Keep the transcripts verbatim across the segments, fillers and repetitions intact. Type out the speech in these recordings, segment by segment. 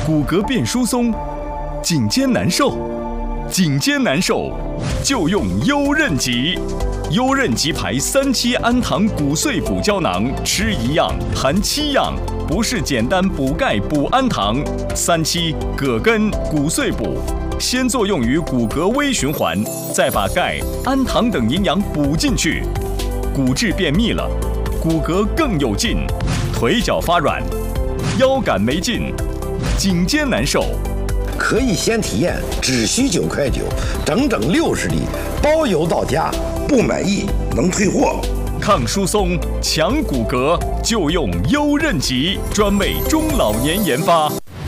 骨骼变疏松，颈肩难受，颈肩难受就用优韧吉。优韧吉牌三七氨糖骨碎补胶囊，吃一样含七样，不是简单补钙补氨糖。三七葛根骨碎补，先作用于骨骼微循环，再把钙、氨糖等营养补进去，骨质变密了，骨骼更有劲，腿脚发软，腰杆没劲，颈肩难受。 可以先体验，只需九块九，整整六十粒，包邮到家，不满意能退货。 抗疏松、强骨骼，就用优韧吉，专为中老年研发。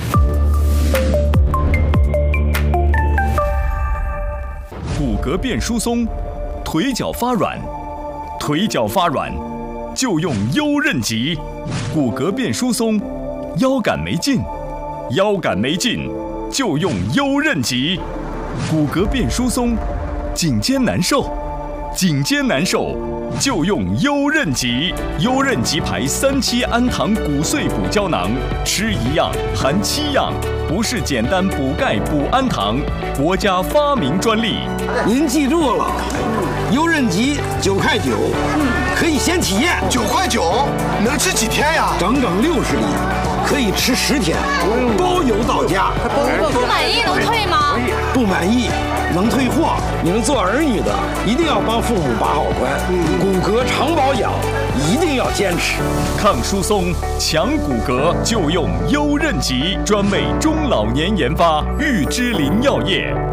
骨骼变疏松，腿脚发软，腿脚发软，就用优韧吉。骨骼变疏松，腰杆没劲，腰杆没劲。就用优韧吉。骨骼变疏松，颈肩难受，颈肩难受就用优韧吉。优韧吉牌三七氨糖骨碎补胶囊，吃一样含七样，不是简单补钙补氨糖，国家发明专利。 您记住了，优韧吉九块九，可以先体验。 九块九能吃几天呀？ 整整六十粒。可以吃十天，包邮到家。 不满意能退吗？ 不满意能退货。你们做儿女的一定要帮父母把好关，骨骼常保养一定要坚持。 抗疏松、强骨骼就用优韧吉，专为中老年研发，玉芝林药业。